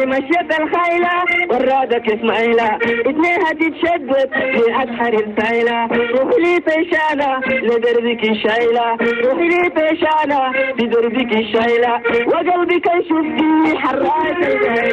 مشيت الخيلة ورادك اسماعيلة اتنينها تتشدد في أسحر السايلة روحي لي طيشانة لدربك الشايلة روحي لي طيشانة لدربك الشايلة وقلبك يشوف في حراك